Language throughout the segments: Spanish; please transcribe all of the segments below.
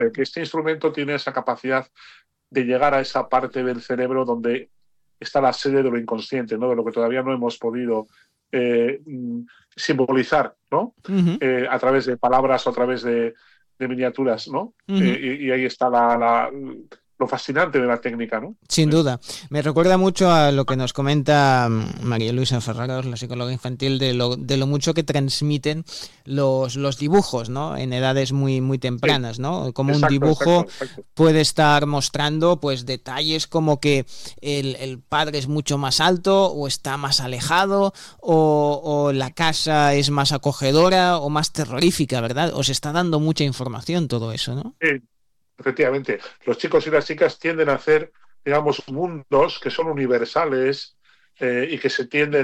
que este instrumento tiene esa capacidad de llegar a esa parte del cerebro donde está la sede de lo inconsciente, ¿no? De lo que todavía no hemos podido eh, simbolizar, ¿no? Ujú, A través de palabras o a través de miniaturas, ¿no? ujú. Y ahí está lo fascinante de la técnica, ¿no? Sin duda. Me recuerda mucho a lo que nos comenta María Luisa Ferraros, la psicóloga infantil, de lo mucho que transmiten los dibujos, ¿no? En edades muy, muy Sí, tempranas, ¿no? Como un exacto, exacto, dibujo exacto. puede estar mostrando pues detalles como que el padre es mucho más alto o está más alejado o la casa es más acogedora o más terrorífica, ¿verdad? Os está dando mucha información todo eso, ¿no? Sí, efectivamente, los chicos y las chicas tienden a hacer, digamos, mundos que son universales y que se tienden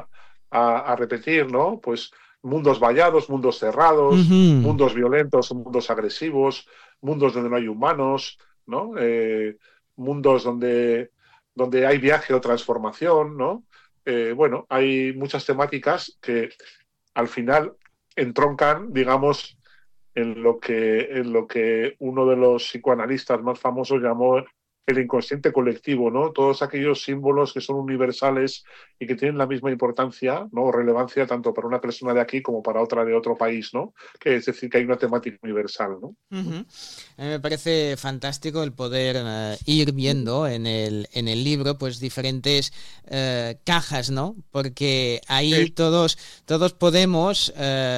a repetir, ¿no? Pues mundos vallados, mundos cerrados, Ujú. mundos violentos, mundos agresivos, mundos donde no hay humanos, ¿no? Mundos donde hay viaje o transformación, ¿no? Bueno, hay muchas temáticas que al final entroncan, digamos, en lo que uno de los psicoanalistas más famosos llamó el inconsciente colectivo, ¿no? Todos aquellos símbolos que son universales y que tienen la misma importancia, ¿no? O relevancia tanto para una persona de aquí como para otra de otro país, ¿no? Que es decir, que hay una temática universal, ¿no? Ujú. A mí me parece fantástico el poder ir viendo en el libro pues diferentes cajas, ¿no? Porque ahí Sí, todos podemos...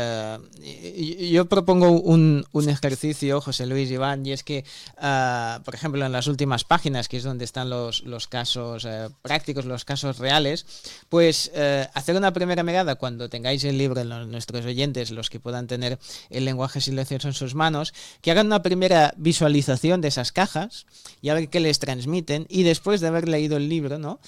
yo propongo un ejercicio, José Luis Iván, y es que, por ejemplo, en las últimas páginas, que es donde están los casos prácticos, los casos reales, pues hacer una primera mirada cuando tengáis el libro, nuestros oyentes, los que puedan tener el lenguaje silencioso en sus manos, que hagan una primera visualización de esas cajas y a ver qué les transmiten y después de haber leído el libro, ¿no?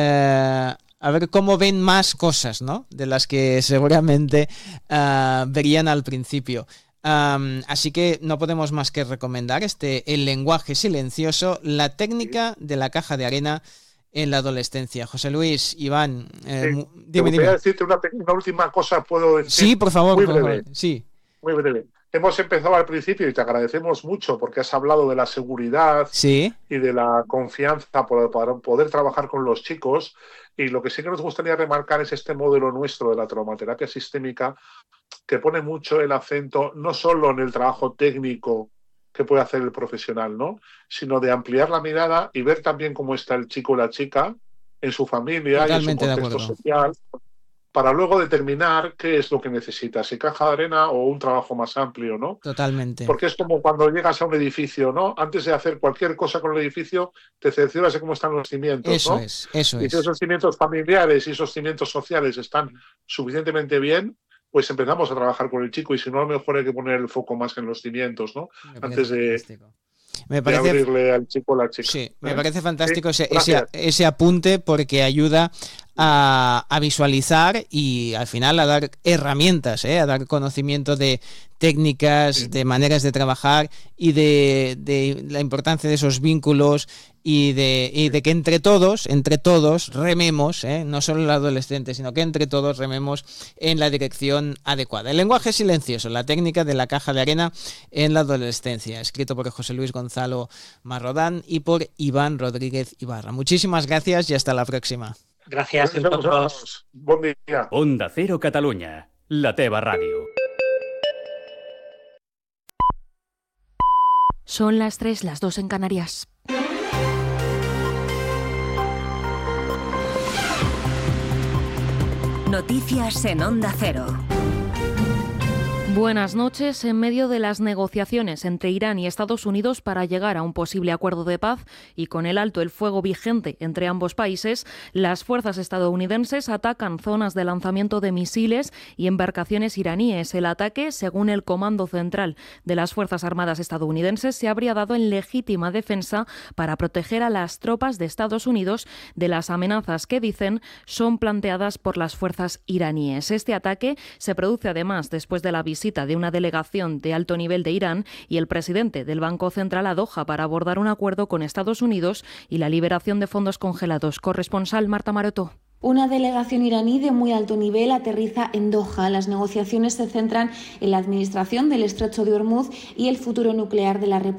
A ver cómo ven más cosas, ¿no? De las que seguramente verían al principio. Así que no podemos más que recomendar El lenguaje silencioso, la sí, técnica de la caja de arena en la adolescencia. José Luis, Iván, sí. Me dime, gustaría dime. decirte una última cosa, puedo Sí, decir, muy por favor, breve. sí. Muy breve. Hemos empezado al principio y te agradecemos mucho porque has hablado de la seguridad Sí. y de la confianza para poder trabajar con los chicos. Y lo que sí que nos gustaría remarcar es este modelo nuestro de la traumaterapia sistémica que pone mucho el acento no solo en el trabajo técnico que puede hacer el profesional, ¿no? Sino de ampliar la mirada y ver también cómo está el chico o la chica en su familia y en su Totalmente de contexto acuerdo. social para luego determinar qué es lo que necesitas, si caja de arena o un trabajo más amplio, ¿no? Totalmente. Porque es como cuando llegas a un edificio, ¿no? Antes de hacer cualquier cosa con el edificio, te cercioras de cómo están los cimientos, Eso ¿no? es, eso Y si es. esos cimientos familiares y esos cimientos sociales están suficientemente bien, pues empezamos a trabajar con el chico y si no, a lo mejor hay que poner el foco más en los cimientos, ¿no? Me parece Antes fantástico. Me de parece, abrirle al chico o la chica. sí, me ¿Eh? parece Sí, fantástico gracias. ese apunte porque ayuda a visualizar y al final a dar herramientas, a dar conocimiento de técnicas, Sí. de maneras de trabajar y de la importancia de esos vínculos y de que entre todos rememos, no solo el adolescente, sino que entre todos rememos en la dirección adecuada. El lenguaje silencioso, la técnica de la caja de arena en la adolescencia, escrito por José Luis Gonzalo Marrodán y por Iván Rodríguez Ibarra. Muchísimas gracias y hasta la próxima. Gracias a Gracias a vosotros. vosotros. Buen día. Onda Cero Catalunya, la teva ràdio. Son las 3, las 2 en Canarias. Noticias en Onda Cero. Buenas noches. En medio de las negociaciones entre Irán y Estados Unidos para llegar a un posible acuerdo de paz y con el alto el fuego vigente entre ambos países, las fuerzas estadounidenses atacan zonas de lanzamiento de misiles y embarcaciones iraníes. El ataque, según el Comando Central de las Fuerzas Armadas estadounidenses, se habría dado en legítima defensa para proteger a las tropas de Estados Unidos de las amenazas que dicen son planteadas por las fuerzas iraníes. Este ataque se produce además después de la visita de una delegación de alto nivel de Irán y el presidente del Banco Central a Doha para abordar un acuerdo con Estados Unidos y la liberación de fondos congelados. Corresponsal Marta Maroto. Una delegación iraní de muy alto nivel aterriza en Doha. Las negociaciones se centran en la administración del estrecho de Hormuz y el futuro nuclear de la República